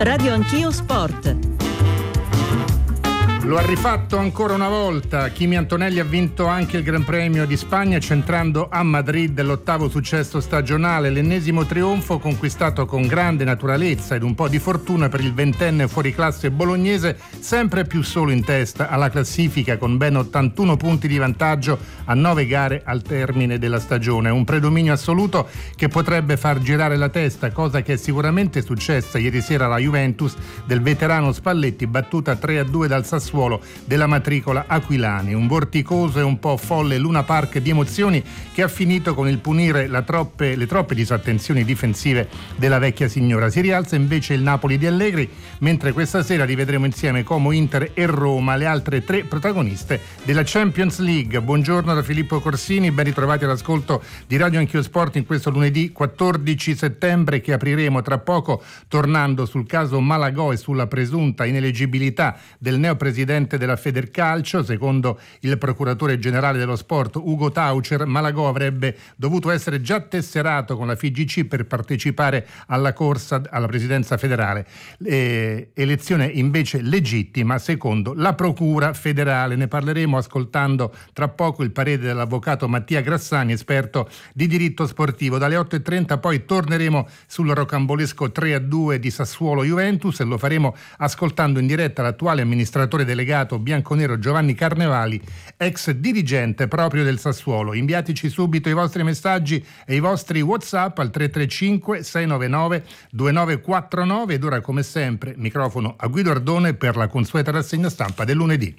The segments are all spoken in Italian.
Radio Anch'io Sport. Lo ha rifatto ancora una volta. Kimi Antonelli ha vinto anche il Gran Premio di Spagna, centrando a Madrid l'8° successo stagionale, l'ennesimo trionfo conquistato con grande naturalezza ed un po' di fortuna per il 20enne fuoriclasse bolognese, sempre più solo in testa alla classifica con ben 81 punti di vantaggio a 9 gare al termine della stagione. Un predominio assoluto che potrebbe far girare la testa, cosa che è sicuramente successa ieri sera alla Juventus del veterano Spalletti, battuta 3-2 dal Sassuolo della matricola Aquilani. Un vorticoso e un po' folle Luna Park di emozioni che ha finito con il punire le troppe disattenzioni difensive della vecchia signora. Si rialza invece il Napoli di Allegri, mentre questa sera rivedremo insieme Como, Inter e Roma, le altre 3 protagoniste della Champions League. Buongiorno da Filippo Corsini, ben ritrovati all'ascolto di Radio Anch'io Sport in questo lunedì 14 settembre che apriremo tra poco tornando sul caso Malagò e sulla presunta ineleggibilità del neopresidente della Federcalcio. Secondo il procuratore generale dello sport Ugo Taucher, Malagò avrebbe dovuto essere già tesserato con la FIGC per partecipare alla corsa alla presidenza federale, elezione invece legittima secondo la procura federale. Ne parleremo ascoltando tra poco il parere dell'avvocato Mattia Grassani, esperto di diritto sportivo. Dalle 8:30 poi torneremo sul rocambolesco 3-2 di Sassuolo Juventus e lo faremo ascoltando in diretta l'attuale amministratore delegato bianconero Giovanni Carnevali, ex dirigente proprio del Sassuolo. Inviateci subito i vostri messaggi e i vostri WhatsApp al 335 699 2949 ed ora come sempre microfono a Guido Ardone per la consueta rassegna stampa del lunedì.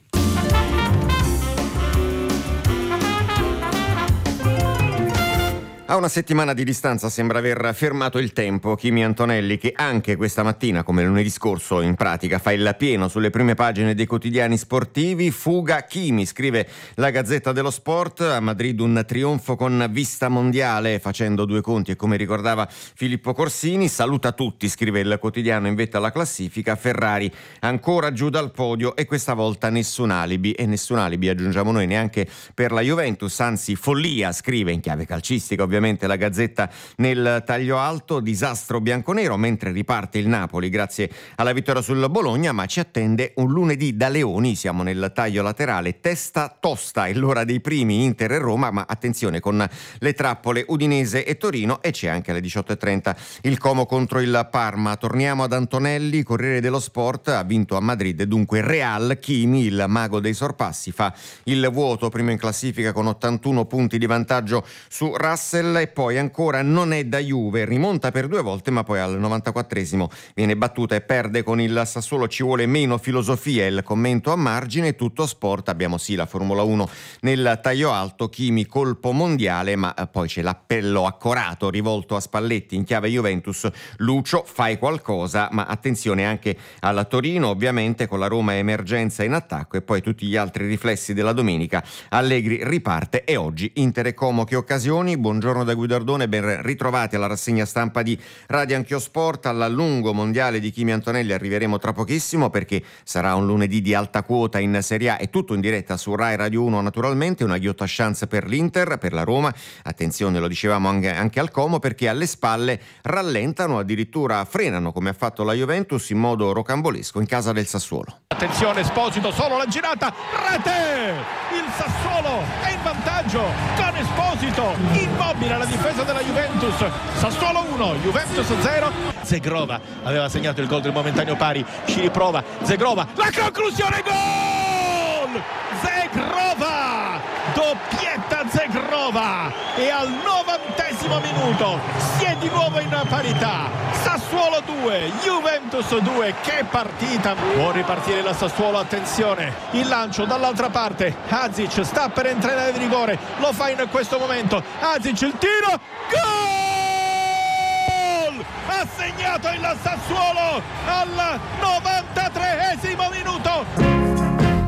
A una settimana di distanza sembra aver fermato il tempo Kimi Antonelli, che anche questa mattina, come lunedì scorso, in pratica fa il pieno sulle prime pagine dei quotidiani sportivi. Fuga Kimi, scrive la Gazzetta dello Sport. A Madrid un trionfo con vista mondiale, facendo 2 conti e come ricordava Filippo Corsini. Saluta tutti, scrive il quotidiano in vetta alla classifica. Ferrari ancora giù dal podio e questa volta nessun alibi, e nessun alibi aggiungiamo noi neanche per la Juventus, anzi follia, scrive in chiave calcistica ovviamente la Gazzetta nel taglio alto. Disastro bianconero mentre riparte il Napoli grazie alla vittoria sul Bologna, ma ci attende un lunedì da leoni. Siamo nel taglio laterale, testa tosta, è l'ora dei primi Inter e Roma, ma attenzione con le trappole Udinese e Torino, e c'è anche alle 18:30 il Como contro il Parma. Torniamo ad Antonelli. Corriere dello Sport: ha vinto a Madrid, dunque Real. Kimi, il mago dei sorpassi, fa il vuoto, primo in classifica con 81 punti di vantaggio su Russell. E poi ancora non è da Juve, rimonta per 2 volte ma poi al 94esimo viene battuta e perde con il Sassuolo. Ci vuole meno filosofia, il commento a margine. Tutto sport, abbiamo sì la Formula 1 nel taglio alto, Kimi colpo mondiale, ma poi c'è l'appello accorato rivolto a Spalletti in chiave Juventus: Lucio, fai qualcosa. Ma attenzione anche alla Torino, ovviamente con la Roma emergenza in attacco, e poi tutti gli altri riflessi della domenica. Allegri riparte e oggi Inter e Como. Che occasioni. Buongiorno da Guido Ardone, ben ritrovati alla rassegna stampa di Radio Anch'io Sport. Alla lungo mondiale di Kimi Antonelli arriveremo tra pochissimo, perché sarà un lunedì di alta quota in Serie A e tutto in diretta su Rai Radio 1 naturalmente. Una ghiotta chance per l'Inter, per la Roma. Attenzione, lo dicevamo anche al Como, perché alle spalle rallentano, addirittura frenano come ha fatto la Juventus in modo rocambolesco in casa del Sassuolo. Attenzione, Esposito, solo la girata, rete! Il Sassuolo è in vantaggio con Esposito, immobile la difesa della Juventus. Sassuolo 1, Juventus 0. Zegrova aveva segnato il gol del momentaneo pari, ci riprova Zegrova, la conclusione, gol! Zegrova, doppietta Zegrova, e al 90° minuto si è di nuovo in parità. Sassuolo 2, Juventus 2. Che partita! Può ripartire la Sassuolo, attenzione, il lancio dall'altra parte, Azic sta per entrare in rigore, lo fa in questo momento, Azic, il tiro, gol! Ha segnato il Sassuolo al 93° minuto.